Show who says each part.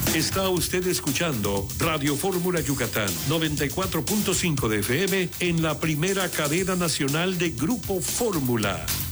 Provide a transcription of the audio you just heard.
Speaker 1: Está usted escuchando Radio Fórmula Yucatán, 94.5 de FM en la primera cadena nacional de Grupo Fórmula.